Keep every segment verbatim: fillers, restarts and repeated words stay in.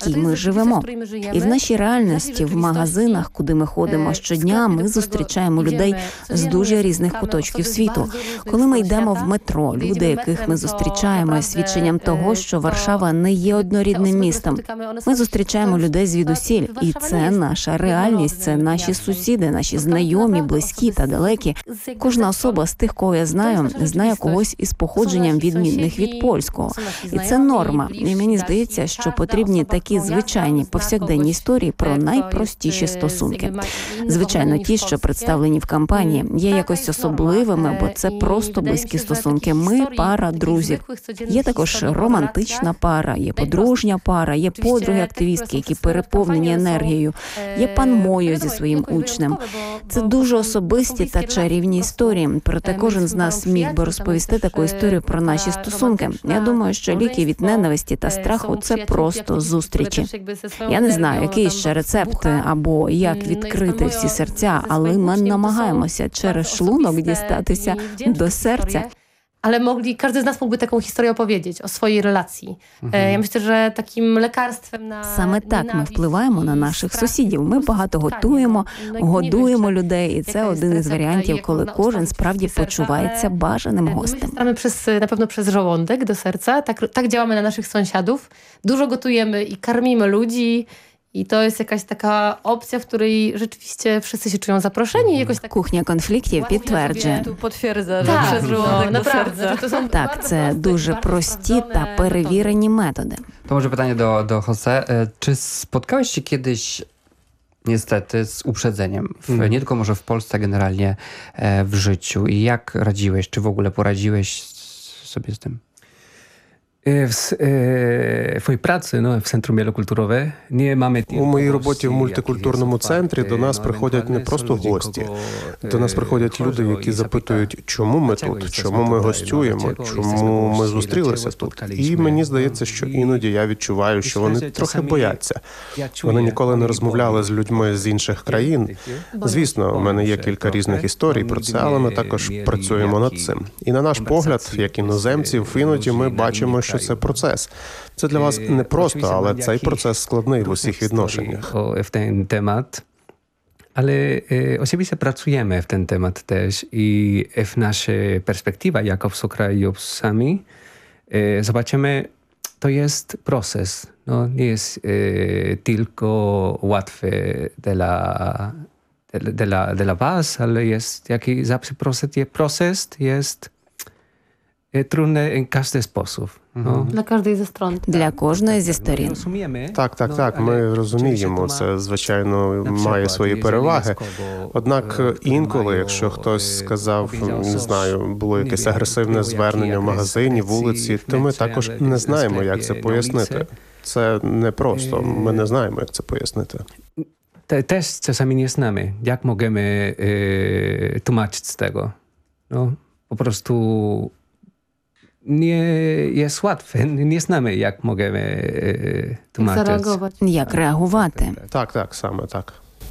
якій ми живемо. І в нашій реальності, в магазинах, куди ми ходимо щодня, ми зустрічаємо людей з дуже різних куточків світу. Коли ми йдемо в метро, люди, яких ми зустрічаємо, свідченням того, що Варшава не є однорідним містом. Ми зустрічаємо людей звідусіль, і це наша реальність, це наші сусіди, наші знайомі, близькі та далекі. Кожна особа з тих, кого я знаю, знає когось із походженням відмінних від польського. І це норма. І мені здається, що потрібні такі звичайні повсякденні історії про найпростіші стосунки. Звичайно, ті, що представлені в кампанії, є якось особливими, бо це просто близькі стосунки. Ми – пара друзів. Є також романтична пара, є подружня пара, є подруги-активістки, які переповнені енергією, є пан Мойо зі своїм учнем. Це дуже особисті та чарівні історії, проте кожен з нас міг би розповісти таку історію про наші стосунки. Я думаю, що ліки від ненависті та страху – це просто зустрічі. Я не знаю, який ще рецепт або як відкрити всі серця, але ми намагаємося через шлунок дістатися до серця. Ale mogli, każdy z nas mógłby taką historię opowiedzieć o swojej relacji. Mhm. Ja myślę, że takim lekarstwem na... Саме так ми впливаємо на наших сусідів. Ми багато готуємо, годуємо людей, і це один із варіантів, коли кожен справді почувається бажаним гостем. Staramy przez, na pewno przez żołądek do serca. Tak, tak działamy na naszych sąsiadów. Dużo gotujemy i karmimy ludzi. I to jest jakaś taka opcja, w której rzeczywiście wszyscy się czują zaproszeni. Jakoś tak... Кухня конфліктів підтверджує. Підтверджує, так, przez żołądek do naprawdę. serca. Так, це дуже прості та перевірені методи. To może pytanie do, do Jose. Czy spotkałeś się kiedyś, niestety, z uprzedzeniem? W, hmm. Nie tylko może w Polsce, a generalnie w życiu. I jak radziłeś? Czy w ogóle poradziłeś sobie z tym? W, w своїй праці, ну, в Центру Мєлокультурове, не mamy... У моїй роботі в мультикультурному центрі до нас приходять не просто гості. До нас приходять люди, які запитують, чому ми тут, чому ми гостюємо, чому ми зустрілися тут. І мені здається, що іноді я відчуваю, що вони трохи бояться. Вони ніколи не розмовляли з людьми з інших країн. Звісно, у мене є кілька різних історій про це, але ми також працюємо над цим. І на наш погляд, як іноземців, іноді ми бачимо, що це процес. Це для вас не просто, але цей процес складний в усіх відношеннях. В ten temat, ale osobiście pracujemy w ten temat też i w nasza perspektywa jako wsokrajowcami zobaczymy, to jest proces. No, nie jest tylko łatwy dla, dla, dla was, ale jest jaki zawsze proces, proces jest trudny w każdy sposób. No. Для кожної зі сторон. Для кожної зі сторін. Так, так, так, ми розуміємо, це, звичайно, має свої переваги. Однак інколи, якщо хтось сказав, не знаю, було якесь агресивне звернення в магазині, вулиці, то ми також не знаємо, як це пояснити. Це не просто, ми не знаємо, як це пояснити. Też czasami nie znamy, jak możemy y, tłumaczyć z tego. No, po prostu nie jest łatwe, nie znamy, jak możemy y, tłumaczyć. Як реагувати. Так, так, саме так.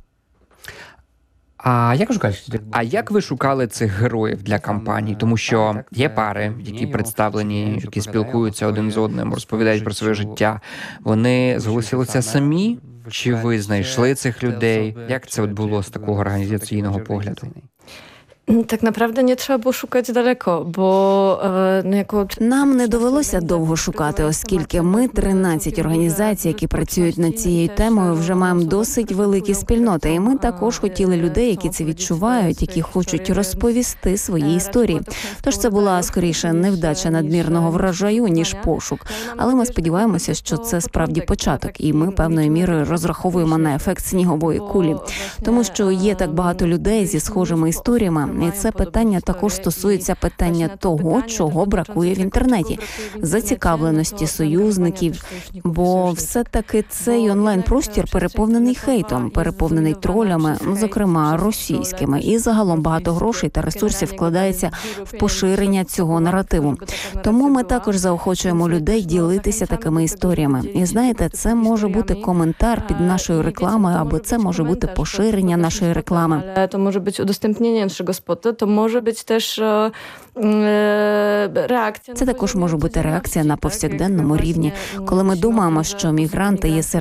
А як шукаєте? А як ви шукали цих героїв для кампанії? Тому що є пари, які представлені, які спілкуються один з одним, розповідають про своє життя. Вони зголосилися самі? Чи ви знайшли цих людей? Як це от було з такого організаційного погляду? Так naprawdę nie trzeba było szukać daleko, bo no, jako... Нам не довелося довго шукати, оскільки ми, тринадцять організацій, які працюють над цією темою, вже маємо досить великі спільноти. І ми також хотіли людей, які це відчувають, які хочуть розповісти свої історії. Тож це була, скоріше, невдача надмірного врожаю, ніж пошук. Але ми сподіваємося, що це справді початок, і ми певною мірою розраховуємо на ефект снігової кулі. Тому що є так багато людей зі схожими історіями, і це питання також стосується питання того, чого бракує в інтернеті. Зацікавленості союзників, бо все-таки цей онлайн-простір переповнений хейтом, переповнений тролями, зокрема російськими, і загалом багато грошей та ресурсів вкладається в поширення цього наративу. Тому ми також заохочуємо людей ділитися такими історіями. І знаєте, це може бути коментар під нашою рекламою, або це може бути поширення нашої реклами. Це може бути удостępnienie naszego spotu, to może być też реакція. Це також може бути реакція на повсякденному рівні, коли ми думаємо, що мігранти є серед